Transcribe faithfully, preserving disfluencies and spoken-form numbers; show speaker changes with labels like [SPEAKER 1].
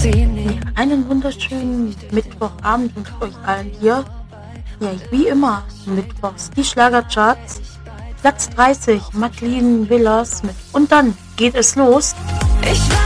[SPEAKER 1] Einen wunderschönen Mittwochabend wünsche ich euch allen hier. Ja, wie immer, mittwochs die Schlagercharts. Platz dreißig, Madeline Villas mit Und dann geht es los.
[SPEAKER 2] Ich